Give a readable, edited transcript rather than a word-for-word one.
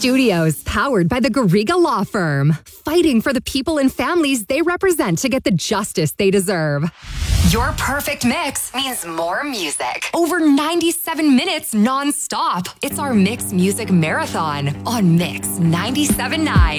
Studios, powered by the Garriga Law Firm. Fighting for the people and families they represent to get the justice they deserve. Your perfect mix means more music. Over 97 minutes non-stop. It's our Mix Music Marathon on Mix 97.9.